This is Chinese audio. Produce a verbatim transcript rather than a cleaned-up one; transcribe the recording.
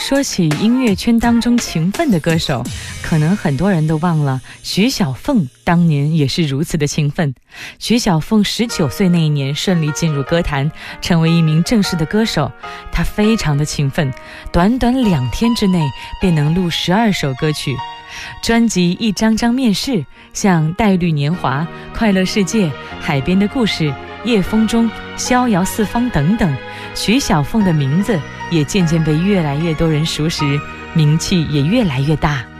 说起音乐圈当中勤奋的歌手，可能很多人都忘了徐小凤当年也是如此的勤奋。徐小凤十九岁那一年顺利进入歌坛，成为一名正式的歌手。她非常的勤奋，短短两天之内便能录十二首歌曲，专辑一张张面世，像《黛绿年华》、《快乐世界》、《海边的故事》、《夜风中》、《逍遥四方》等等。徐小凤的名字也渐渐被越来越多人熟识，名气也越来越大。